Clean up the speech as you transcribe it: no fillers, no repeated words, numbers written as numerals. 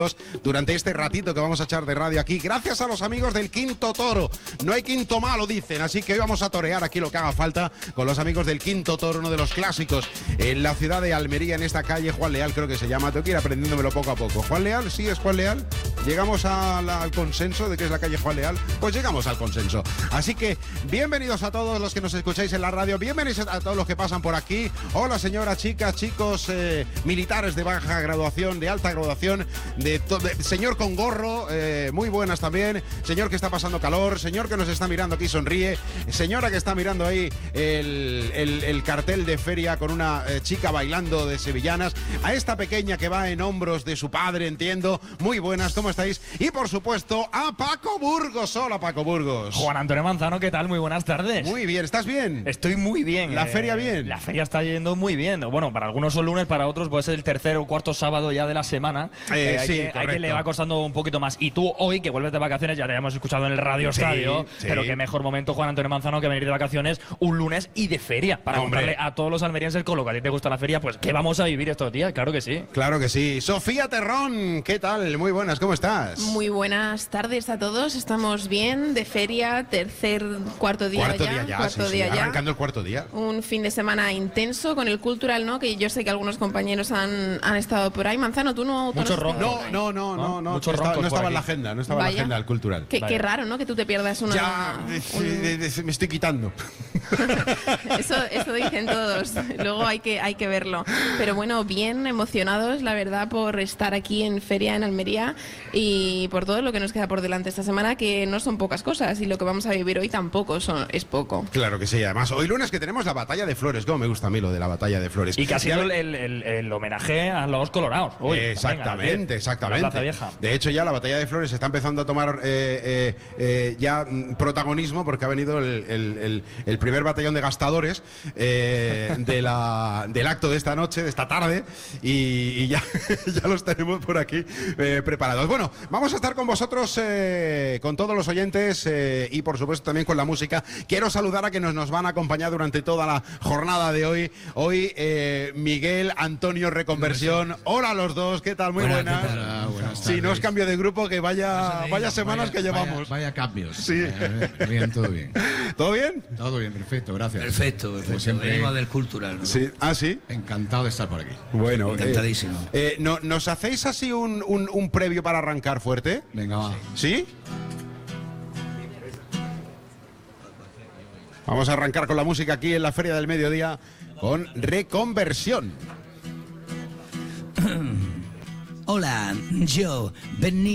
durante este ratito que vamos a echar de radio aquí, gracias a los amigos del Quinto Toro. No hay quinto malo, dicen, así que hoy vamos a torear aquí lo que haga falta con los amigos del Quinto Toro, uno de los clásicos en la ciudad de Almería, en esta calle Juan Leal, creo que se llama. Tengo que ir aprendiéndomelo poco a poco. ¿Juan Leal? Sí, es Juan Leal. ¿Llegamos al consenso de que es la calle Juan Leal? Pues llegamos al consenso. Así que bienvenidos a todos los que nos escucháis en la radio, bienvenidos a todos los que pasan por aquí. Hola señoras, chicas, chicos, militares de baja graduación, de alta graduación, señor con gorro, muy buenas también, señor que está pasando calor, señor que nos está mirando aquí, sonríe, señora que está mirando ahí el cartel de feria con una chica bailando de sevillanas, a esta pequeña que va en hombros de su padre, entiendo, muy buenas, ¿cómo estáis? Y por supuesto a Paco Burgos. Hola Paco Burgos. Juan Antonio Manzano, ¿qué tal? Muy buenas tardes. Muy bien, ¿estás bien? Estoy muy bien. ¿La feria bien? La feria está yendo muy bien. Bueno, para algunos son lunes, para otros puede ser el tercer o cuarto sábado ya de la semana. Hay que le va costando un poquito más. Y tú hoy, que vuelves de vacaciones, ya te habíamos escuchado en el Radio Estadio, pero qué mejor momento, Juan Antonio Manzano, que venir de vacaciones un lunes y de feria, para contarle a todos los almerienses con lo que a ti te gusta la feria, pues que vamos a vivir estos días, claro que sí. Claro que sí. Sofía Terrón, ¿qué tal? Muy buenas, ¿cómo estás? Muy buenas tardes a todos, estamos bien, de feria, cuarto día ya. Arrancando el cuarto día. Un fin de semana intenso con el Cultural, ¿no? Que yo sé que algunos compañeros han estado por ahí. Manzano, tú no... Muchos roncos. No estaba en la agenda, no estaba en la agenda el Cultural. Qué raro, ¿no? Que tú te pierdas una... Ya, me estoy quitando. Eso dicen todos, luego hay que verlo. Pero bueno, bien emocionados, la verdad, por estar aquí en feria en Almería y por todo lo que nos queda por delante esta semana, que no son pocas cosas, y lo que vamos a vivir hoy tampoco es poco. Claro que sí, además hoy lunes que tenemos la Batalla de Flores, como me gusta a mí lo de la Batalla de Flores. Y que ha sido el homenaje a los colorados. Uy, exactamente. De hecho ya la Batalla de Flores está empezando a tomar ya protagonismo, porque ha venido el primer batallón de gastadores del acto de esta noche, de esta tarde, y ya los tenemos por aquí preparados. Bueno, vamos a estar con vosotros, con todos los oyentes y por supuesto también con la música. Quiero saludar a quienes nos van a acompañar durante toda la jornada de hoy. Hoy Miguel, Antonio, Reconversión. Hola a los dos, ¿qué tal? Muy buenas. Buenas tardes. Si no es cambio de grupo, que vaya semanas que llevamos. Vaya cambios. Sí. Bien, todo bien. ¿Todo bien? Todo bien, perfecto, gracias. Perfecto. Venimos del Cultural, ¿no? Sí. Ah, sí. Encantado de estar por aquí. Bueno, encantadísimo. ¿Nos hacéis así un previo para arrancar fuerte? Venga, va. ¿Sí? Vamos a arrancar con la música aquí en la Feria del Mediodía con Reconversión. Hola, yo,